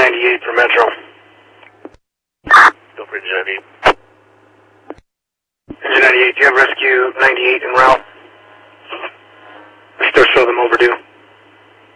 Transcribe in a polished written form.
98 for Metro. Feel free to 98. Engine 98, do you have rescue 98 en route? I still show them overdue.